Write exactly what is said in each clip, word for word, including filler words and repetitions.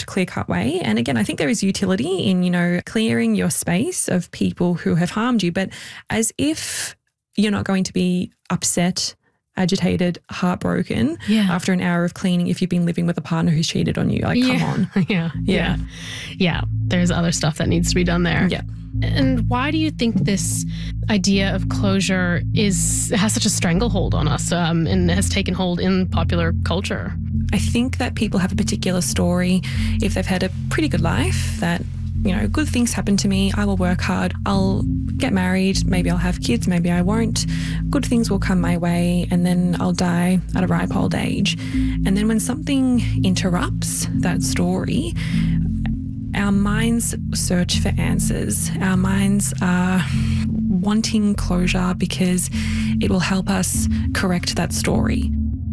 clear-cut way. And again, I think there is utility in, you know, clearing your space of people who have harmed you, but as if you're not going to be upset, agitated, heartbroken yeah. after an hour of cleaning if you've been living with a partner who's cheated on you. Like, yeah. come on. Yeah. Yeah. Yeah. Yeah. There's other stuff that needs to be done there. Yeah. And why do you think this idea of closure is has such a stranglehold on us um, and has taken hold in popular culture? I think that people have a particular story if they've had a pretty good life that, you know, good things happen to me, I will work hard, I'll get married, maybe I'll have kids, maybe I won't. Good things will come my way and then I'll die at a ripe old age. And then when something interrupts that story, our minds search for answers. Our minds are wanting closure because it will help us correct that story.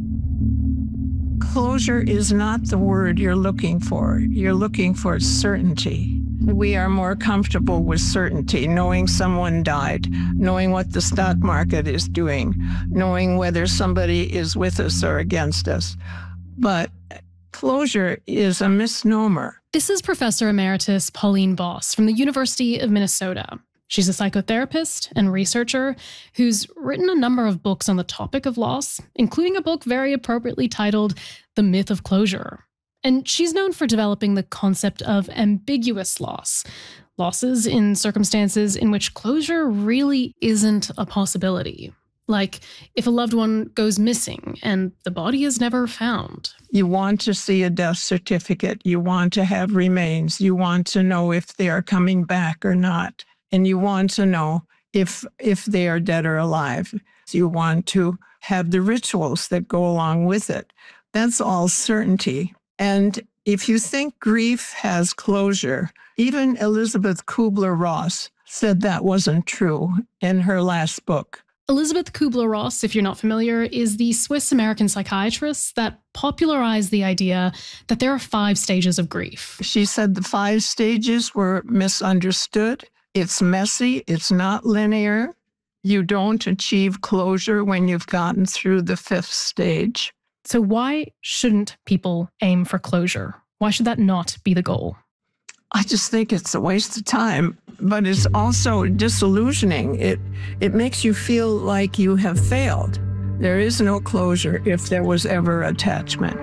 Closure is not the word you're looking for. You're looking for certainty. We are more comfortable with certainty, knowing someone died, knowing what the stock market is doing, knowing whether somebody is with us or against us. But closure is a misnomer. This is Professor Emeritus Pauline Boss from the University of Minnesota. She's a psychotherapist and researcher who's written a number of books on the topic of loss, including a book very appropriately titled The Myth of Closure. And she's known for developing the concept of ambiguous loss, losses in circumstances in which closure really isn't a possibility. Like if a loved one goes missing and the body is never found. You want to see a death certificate. You want to have remains. You want to know if they are coming back or not. And you want to know if if they are dead or alive. You want to have the rituals that go along with it. That's all certainty. And if you think grief has closure, even Elizabeth Kubler-Ross said that wasn't true in her last book. Elizabeth Kubler-Ross, if you're not familiar, is the Swiss-American psychiatrist that popularized the idea that there are five stages of grief. She said the five stages were misunderstood. It's messy. It's not linear. You don't achieve closure when you've gotten through the fifth stage. So why shouldn't people aim for closure? Why should that not be the goal? I just think it's a waste of time, but it's also disillusioning. It it makes you feel like you have failed. There is no closure if there was ever attachment.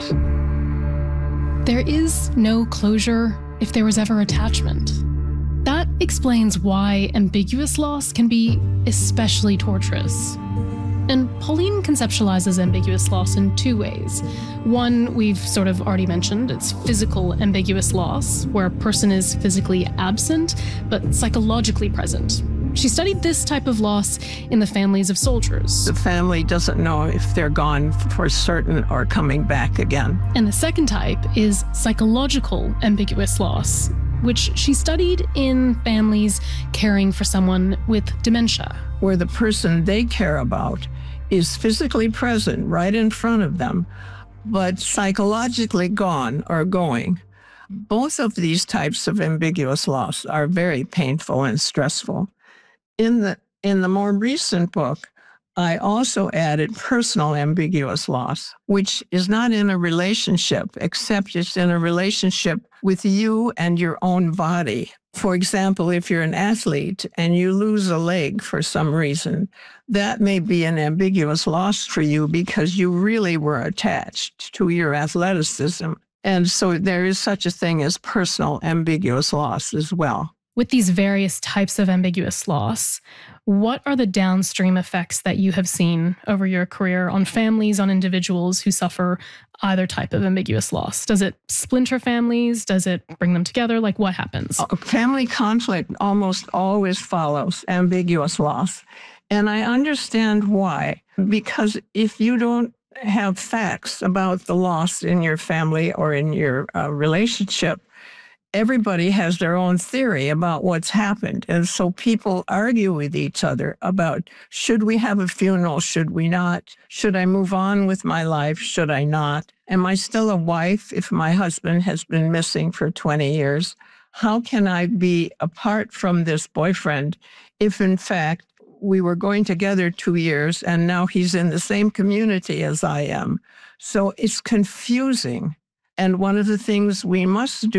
There is no closure if there was ever attachment. That explains why ambiguous loss can be especially torturous. And Pauline conceptualizes ambiguous loss in two ways. One, we've sort of already mentioned, it's physical ambiguous loss, where a person is physically absent, but psychologically present. She studied this type of loss in the families of soldiers. The family doesn't know if they're gone for certain or coming back again. And the second type is psychological ambiguous loss, which she studied in families caring for someone with dementia. Where the person they care about is physically present right in front of them, but psychologically gone or going. Both of these types of ambiguous loss are very painful and stressful. In the in the more recent book, I also added personal ambiguous loss, which is not in a relationship, except it's in a relationship with you and your own body. For example, if you're an athlete and you lose a leg for some reason, that may be an ambiguous loss for you because you really were attached to your athleticism. And so there is such a thing as personal ambiguous loss as well. With these various types of ambiguous loss, what are the downstream effects that you have seen over your career on families, on individuals who suffer either type of ambiguous loss? Does it splinter families? Does it bring them together? Like, what happens? Family conflict almost always follows ambiguous loss. And I understand why. Because if you don't have facts about the loss in your family or in your uh, relationship, everybody has their own theory about what's happened. And so people argue with each other about, should we have a funeral? Should we not? Should I move on with my life? Should I not? Am I still a wife if my husband has been missing for twenty years? How can I be apart from this boyfriend if, in fact, we were going together two years and now he's in the same community as I am? So it's confusing. And one of the things we must do